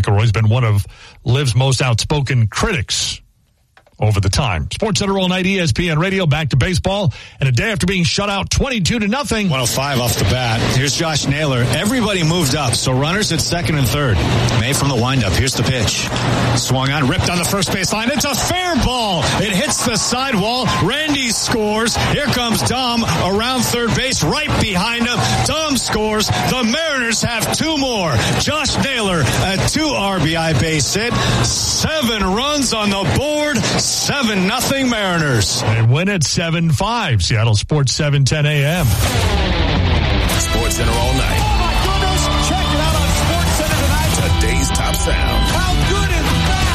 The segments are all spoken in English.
McElroy's been one of Liv's most outspoken critics over the time. SportsCenter all night, ESPN Radio, back to baseball. And a day after being shut out 22-0. 105 off the bat. Here's Josh Naylor. Everybody moved up, so runners at second and third. May from the windup. Here's the pitch. Swung on, ripped on the first base line. It's a fair ball. It hits the sidewall. Randy scores. Here comes Dom around third base, right behind him. Dom scores. The Mariners have two more. Josh Naylor, a 2 RBI base hit. 7 runs on the board. 7-0 Mariners. They win at 7-5. Seattle Sports 710 AM. SportsCenter all night. Oh my goodness! Check it out on SportsCenter tonight. Today's top sound. How good is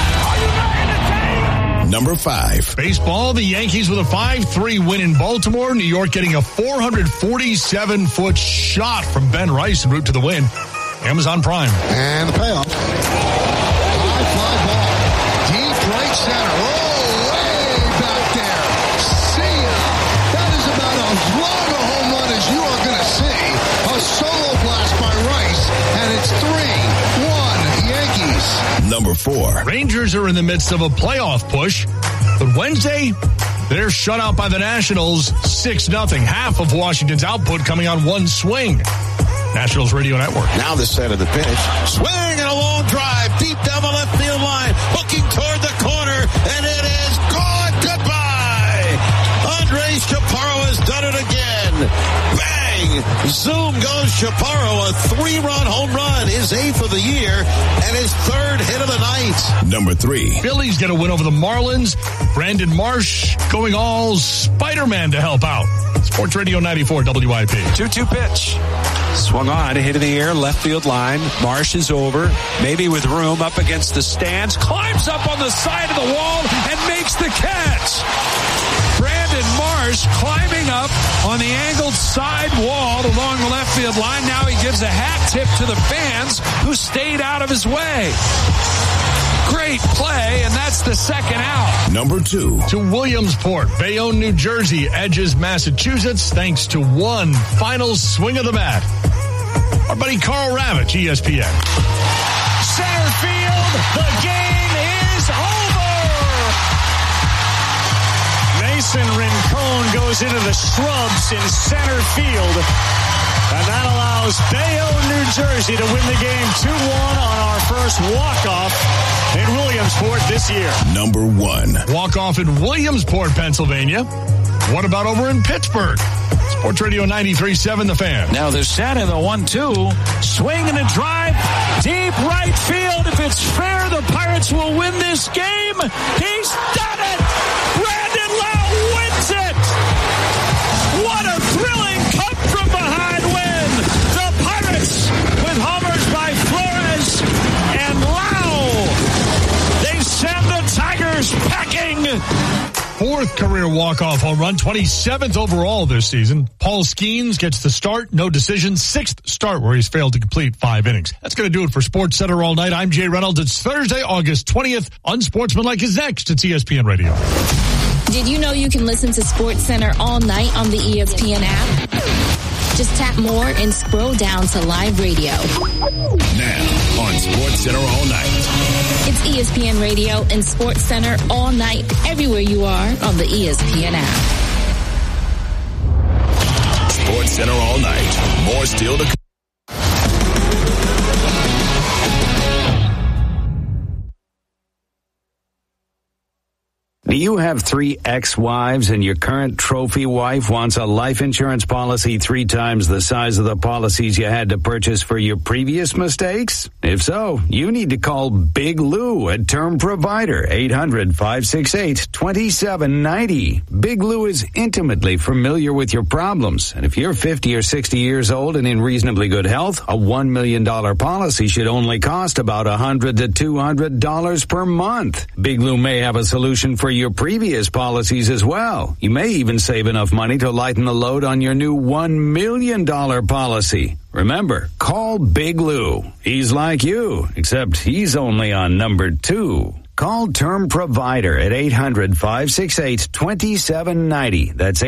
that? Are you ready to take? Number 5. Baseball, the Yankees with a 5-3 win in Baltimore. New York getting a 447-foot shot from Ben Rice en route to the win. Amazon Prime. And the payoff. High fly ball. Deep right center. Oh, way back there. See ya. That is about as long a home run as you are going to see. A solo blast by Rice. And it's 3-1 Yankees. Number 4. Rangers are in the midst of a playoff push, but Wednesday, they're shut out by the Nationals 6-0. Half of Washington's output coming on one swing. Nationals Radio Network. Now the set of the pitch. Swing and a long drive deep down the left field line. Looking toward the corner, and it is gone. Goodbye. Andres Chaparro has done it again. Bang! Zoom goes Chaparro. A 3-run home run. His 8th of the year and his 3rd hit of the night. Number 3. Phillies get a win over the Marlins. Brandon Marsh going all Spider-Man to help out. Sports Radio 94 WIP. 2-2 pitch. Swung on, hit in the air, left field line. Marsh is over, maybe with room up against the stands. Climbs up on the side of the wall and makes the catch. Brandon Marsh climbing up on the angled side wall along the left field line. Now he gives a hat tip to the fans who stayed out of his way. Great play, and that's the second out. Number 2. To Williamsport, Bayonne, New Jersey edges Massachusetts thanks to one final swing of the bat. Our buddy Carl Ravitch, ESPN. Center field. The game is over. Mason Rincon goes into the shrubs in center field. And that allows Bayonne, New Jersey to win the game 2-1 on our first walk-off in Williamsport this year. Number 1. Walk-off in Williamsport, Pennsylvania. What about over in Pittsburgh? Sports Radio 93.7 The Fan. Now they're set in the 1-2. Swing and a drive. Deep right field. If it's fair, the Pirates will win this game. He's done it! Brandon Lowe wins it! What a thrilling come-from-behind win! The Pirates with homers by Flores and Lowe. They send the Tigers packing. 4th career walk-off home run, 27th overall this season. Paul Skeens gets the start, no decision. 6th start where he's failed to complete 5 innings. That's going to do it for SportsCenter all night. I'm Jay Reynolds. It's Thursday, August 20th. Unsportsmanlike is next. It's ESPN Radio. Did you know you can listen to SportsCenter all night on the ESPN app? Just tap more and scroll down to live radio. Now on SportsCenter all night. It's ESPN Radio and SportsCenter all night, everywhere you are on the ESPN app. SportsCenter all night. More still to come. Do you have 3 ex-wives and your current trophy wife wants a life insurance policy 3 times the size of the policies you had to purchase for your previous mistakes? If so, you need to call Big Lou at Term Provider, 800-568-2790. Big Lou is intimately familiar with your problems, and if you're 50 or 60 years old and in reasonably good health, a $1 million policy should only cost about $100 to $200 per month. Big Lou may have a solution for your previous policies as well. You may even save enough money to lighten the load on your new $1 million policy. Remember, call Big Lou. He's like you, except he's only on number 2. Call Term Provider at 800-568-2790. That's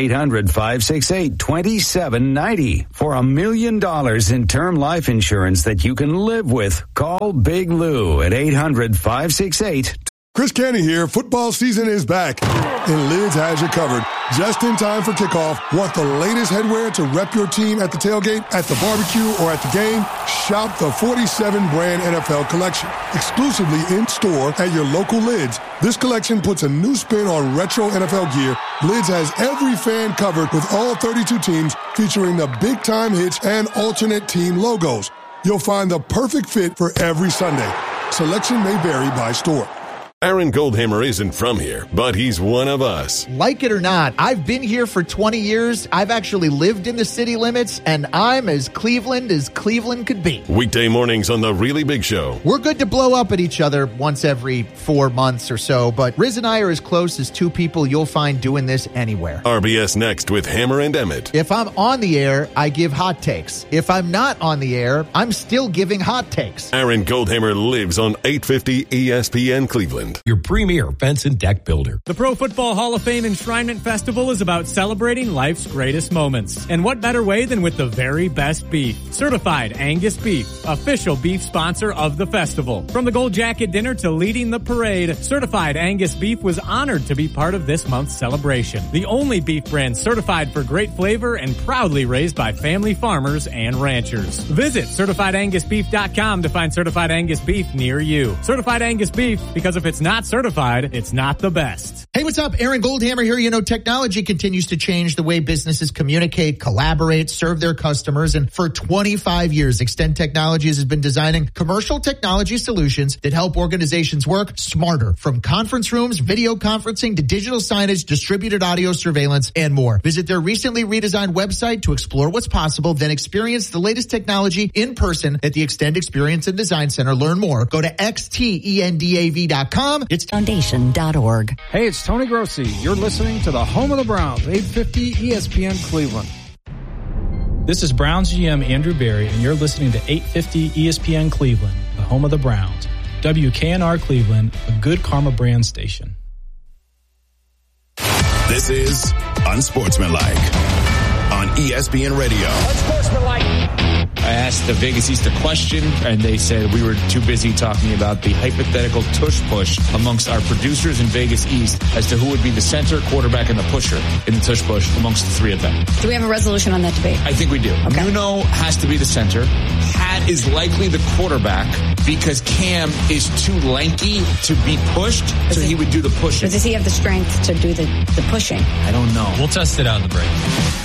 800-568-2790 for $1 million in term life insurance that you can live with. Call Big Lou at 800-568-2790. Chris Canty here. Football season is back, and Lids has you covered. Just in time for kickoff. Want the latest headwear to rep your team at the tailgate, at the barbecue, or at the game? Shop the 47-brand NFL collection, exclusively in-store at your local Lids. This collection puts a new spin on retro NFL gear. Lids has every fan covered with all 32 teams, featuring the big-time hits and alternate team logos. You'll find the perfect fit for every Sunday. Selection may vary by store. Aaron Goldhammer isn't from here, but he's one of us. Like it or not, I've been here for 20 years. I've actually lived in the city limits, and I'm as Cleveland could be. Weekday mornings on The Really Big Show. We're good to blow up at each other once every 4 months or so, but Riz and I are as close as two people you'll find doing this anywhere. RBS next with Hammer and Emmett. If I'm on the air, I give hot takes. If I'm not on the air, I'm still giving hot takes. Aaron Goldhammer lives on 850 ESPN Cleveland. Your premier fence and deck builder. The Pro Football Hall of Fame Enshrinement Festival is about celebrating life's greatest moments. And what better way than with the very best beef? Certified Angus Beef, official beef sponsor of the festival. From the Gold Jacket dinner to leading the parade, Certified Angus Beef was honored to be part of this month's celebration. The only beef brand certified for great flavor and proudly raised by family farmers and ranchers. Visit CertifiedAngusBeef.com to find Certified Angus Beef near you. Certified Angus Beef, because if it's not certified, it's not the best. Hey, what's up? Aaron Goldhammer here. You know, technology continues to change the way businesses communicate, collaborate, serve their customers. And for 25 years, Extend Technologies has been designing commercial technology solutions that help organizations work smarter. From conference rooms, video conferencing, to digital signage, distributed audio surveillance, and more. Visit their recently redesigned website to explore what's possible, then experience the latest technology in person at the Extend Experience and Design Center. Learn more. Go to xtendav.com. It's foundation.org. Hey, it's Tony Grossi. You're listening to the home of the Browns, 850 ESPN Cleveland. This is Browns GM Andrew Berry, and you're listening to 850 ESPN Cleveland, the home of the Browns. WKNR Cleveland, a good Karma brand station. This is Unsportsmanlike on ESPN Radio. Unsportsmanlike. I asked the Vegas East a question, and they said we were too busy talking about the hypothetical tush push amongst our producers in Vegas East as to who would be the center, quarterback, and the pusher in the tush push amongst the three of them. Do we have a resolution on that debate? I think we do. Okay. Nuno has to be the center. Pat is likely the quarterback because Cam is too lanky to be pushed, so he would do the pushing. Does he have the strength to do the pushing? I don't know. We'll test it out in the break.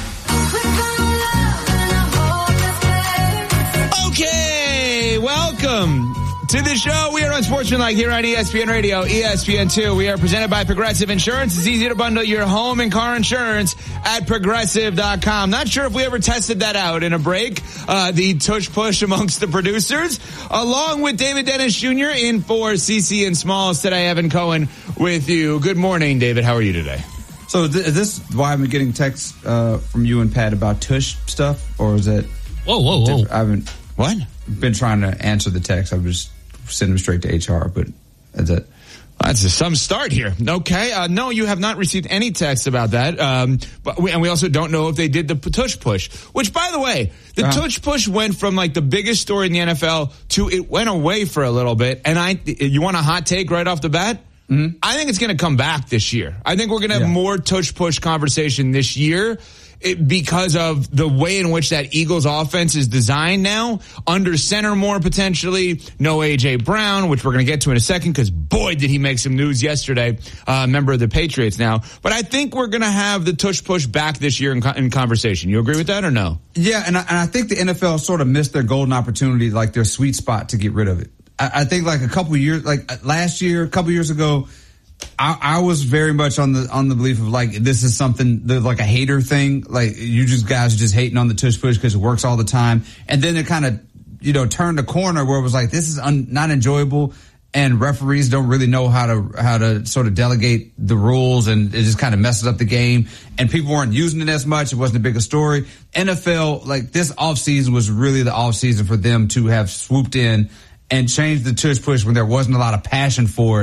Okay, welcome to the show. We are Unsportsmanlike here on ESPN Radio, ESPN2. We are presented by Progressive Insurance. It's easy to bundle your home and car insurance at Progressive.com. Not sure if we ever tested that out in a break, the tush push amongst the producers, along with David Dennis Jr. in for CC and Smalls. Today, Evan Cohen with you. Good morning, David. How are you today? So is this why I'm getting texts from you and Pat about tush stuff, or is it? Whoa. I haven't. What? Been trying to answer the text. I'm just sending them straight to HR, but that's it. That's some start here. Okay. No, you have not received any texts about that. But we also don't know if they did the tush push, which, by the way, the tush push went from like the biggest story in the NFL to it went away for a little bit. And you want a hot take right off the bat? Mm-hmm. I think it's going to come back this year. I think we're going to have more tush push conversation this year. Because of the way in which that Eagles offense is designed now, under center more potentially, no A.J. Brown, which we're going to get to in a second, because boy, did he make some news yesterday, member of the Patriots now. But I think we're going to have the tush push back this year in conversation. You agree with that or no? Yeah, and I think the NFL sort of missed their golden opportunity, like their sweet spot to get rid of it. I think like a couple years, like last year, a couple years ago, I was very much on the belief of like this is something like a hater thing. Like you guys are just hating on the tush push because it works all the time. And then it kind of turned the corner where it was like this is not enjoyable, and referees don't really know how to sort of delegate the rules, and it just kind of messes up the game. And people weren't using it as much. It wasn't a bigger story. NFL, like this offseason was really the offseason for them to have swooped in and changed the tush push when there wasn't a lot of passion for it.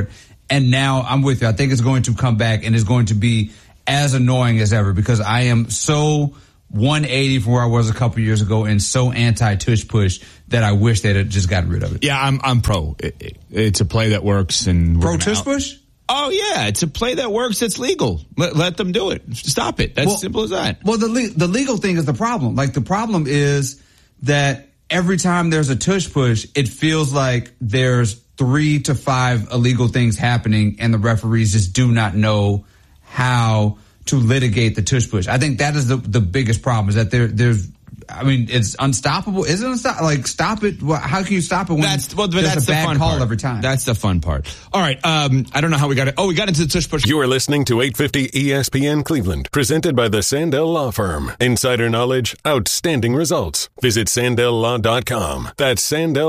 And now I'm with you. I think it's going to come back and it's going to be as annoying as ever because I am so 180 from where I was a couple years ago and so anti-tush push that I wish they'd have just gotten rid of it. Yeah, I'm pro. It's a play that works. And pro tush push? Oh, yeah. It's a play that works. It's legal. Let them do it. Stop it. That's simple as that. Well, the legal thing is the problem. Like, the problem is that every time there's a tush push, it feels like there's 3 to 5 illegal things happening and the referees just do not know how to litigate the tush push. I think that is the biggest problem is that there's I mean, it's unstoppable. Isn't it unstoppable? Like, stop it. How can you stop it when there's a bad call every time? That's the fun part. All right. I don't know how we got it. Oh, we got into the tush push. You are listening to 850 ESPN Cleveland, presented by the Sandell Law Firm. Insider knowledge, outstanding results. Visit sandelllaw.com. That's Sandell.